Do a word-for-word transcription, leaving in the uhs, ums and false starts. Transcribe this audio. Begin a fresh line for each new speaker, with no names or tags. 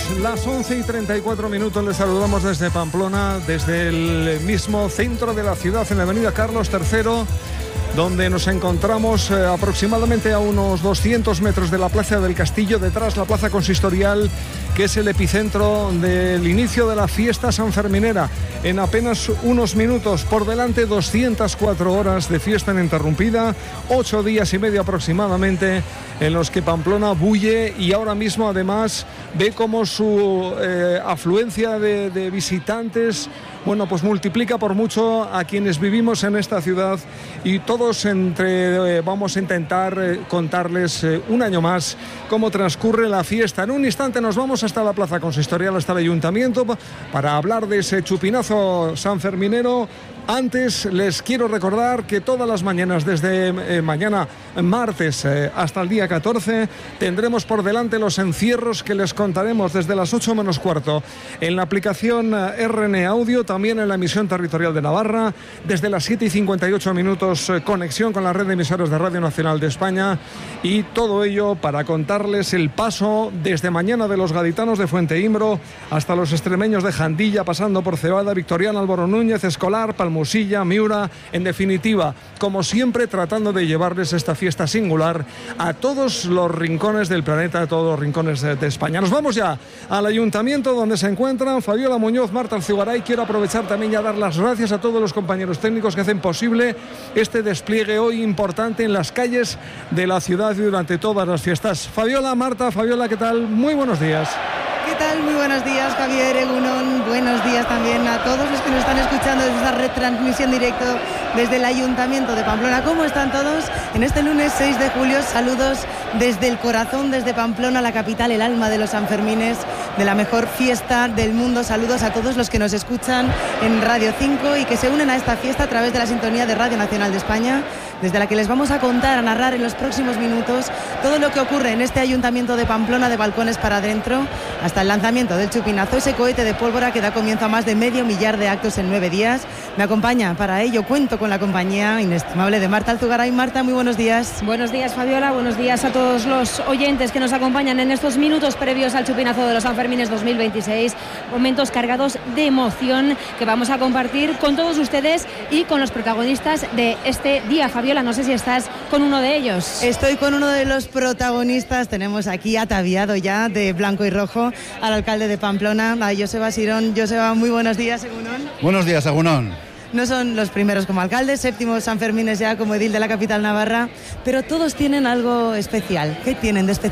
las once y treinta y cuatro minutos. Les saludamos desde Pamplona, desde el mismo centro de la ciudad, en la avenida Carlos tercero, donde nos encontramos eh, aproximadamente a unos doscientos metros de la Plaza del Castillo, detrás la Plaza Consistorial, que es el epicentro del inicio de la fiesta sanferminera. En apenas unos minutos, por delante, doscientas cuatro horas de fiesta ininterrumpida, ocho días y medio aproximadamente, en los que Pamplona bulle, y ahora mismo además ve cómo su eh, afluencia de, de visitantes, bueno, pues multiplica por mucho a quienes vivimos en esta ciudad, y todos entre eh, vamos a intentar eh, contarles eh, un año más cómo transcurre la fiesta. En un instante nos vamos hasta la Plaza Consistorial, hasta el Ayuntamiento, para hablar de ese chupinazo sanferminero. Antes les quiero recordar que todas las mañanas, desde eh, mañana martes eh, hasta el día catorce, tendremos por delante los encierros que les contaremos desde las ocho menos cuarto en la aplicación eh, R N Audio, también en la emisión territorial de Navarra, desde las siete y cincuenta y ocho minutos eh, conexión con la red de emisoras de Radio Nacional de España, y todo ello para contarles el paso desde mañana de los gaditanos de Fuente Imbro hasta los extremeños de Jandilla, pasando por Cebada, Victoriana, Álvaro Núñez, Escolar, Palma Musilla, Miura, en definitiva, como siempre, tratando de llevarles esta fiesta singular a todos los rincones del planeta, a todos los rincones de, de España. Nos vamos ya al Ayuntamiento, donde se encuentran Fabiola Muñoz, Marta Alcigaray. Quiero aprovechar también ya dar las gracias a todos los compañeros técnicos que hacen posible este despliegue hoy importante en las calles de la ciudad durante todas las fiestas. Fabiola, Marta, Fabiola, ¿qué tal? Muy buenos días.
¿Qué tal? Muy buenos días, Javier, Egunon. Buenos días también a todos los que nos están escuchando desde esta retransmisión directo desde el Ayuntamiento de Pamplona. ¿Cómo están todos? En este lunes seis de julio, saludos desde el corazón, desde Pamplona, la capital, el alma de los Sanfermines, de la mejor fiesta del mundo. Saludos a todos los que nos escuchan en Radio cinco y que se unen a esta fiesta a través de la sintonía de Radio Nacional de España, desde la que les vamos a contar, a narrar en los próximos minutos todo lo que ocurre en este Ayuntamiento de Pamplona, de balcones para adentro, hasta el lanzamiento del chupinazo, ese cohete de pólvora que da comienzo a más de medio millar de actos en nueve días. Me acompaña para ello, cuento con la compañía inestimable de Marta Alcigaray. Marta, muy buenos días.
Buenos días, Fabiola, buenos días a todos los oyentes que nos acompañan en estos minutos previos al chupinazo de los Sanfermines dos mil veintiséis, momentos cargados de emoción que vamos a compartir con todos ustedes y con los protagonistas de este día. Fabiola, no sé si estás con uno de ellos.
Estoy con uno de los protagonistas. Tenemos aquí ataviado ya de blanco y rojo al alcalde de Pamplona, a Joseba Sirón. Joseba, muy buenos días, Egunon.
Buenos días, Egunon.
No son los primeros como alcaldes, séptimos Sanfermines ya como edil de la capital navarra, pero todos tienen algo especial. ¿Qué tienen de especial?